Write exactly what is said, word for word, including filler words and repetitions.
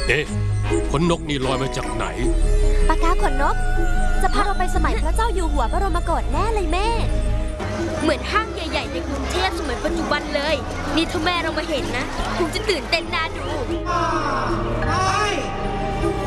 เอ๊ะขนนกนี่ลอยมาจากไหนปากกาขนนกจะพาเราไปสมัยพระเจ้าอยู่หัวบรมโกศแน่เลยแม่เหมือนห้างใหญ่ๆในกรุงเทพสมัยปัจจุบันเลยนี่ถ้าแม่เรามาเห็นนะคงจะตื่นเต้นน่าดู